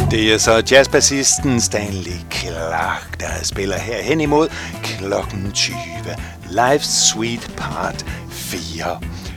Det er så jazzbassisten Stanley Clarke, der spiller her hen imod klokken 20. Live Suite Part 4.